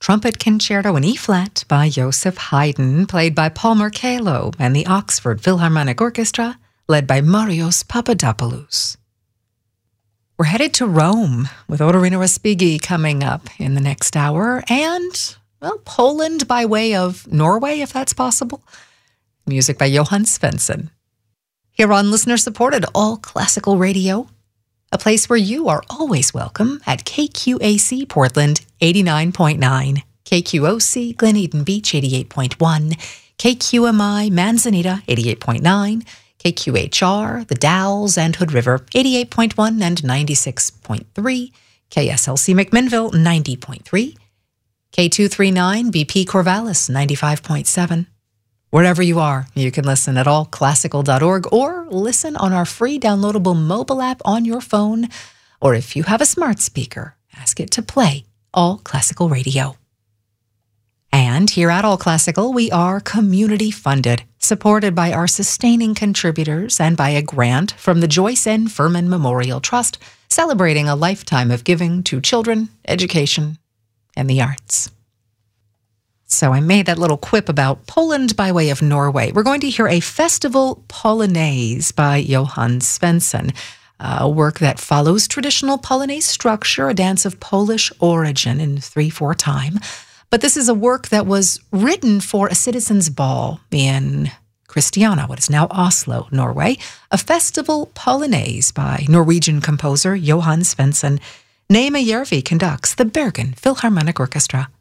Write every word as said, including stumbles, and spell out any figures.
Trumpet Concerto in E-flat by Joseph Haydn, played by Paul Markello and the Oxford Philharmonic Orchestra, led by Marios Papadopoulos. We're headed to Rome with Otorino Respighi coming up in the next hour, and, well, Poland by way of Norway, if that's possible. Music by Johan Svensson. Here on listener-supported All Classical Radio, a place where you are always welcome at K Q A C Portland eighty-nine point nine, K Q O C Glen Eden Beach eighty-eight point one, K Q M I Manzanita eighty-eight point nine, K Q H R, The Dalles and Hood River eighty-eight point one and ninety-six point three, K S L C McMinnville ninety point three, K two thirty-nine B P Corvallis ninety-five point seven. Wherever you are, you can listen at all classical dot org or listen on our free downloadable mobile app on your phone, or if you have a smart speaker, ask it to play All Classical Radio. And here at All Classical, we are community funded, supported by our sustaining contributors and by a grant from the Joyce N. Furman Memorial Trust, celebrating a lifetime of giving to children, education, and the arts. So I made that little quip about Poland by way of Norway. We're going to hear a festival polonaise by Johan Svensson, a work that follows traditional polonaise structure, a dance of Polish origin in three four time. But this is a work that was written for a citizens' ball in Christiania, what is now Oslo, Norway, a festival polonaise by Norwegian composer Johan Svensson. Naima Järvi conducts the Bergen Philharmonic Orchestra.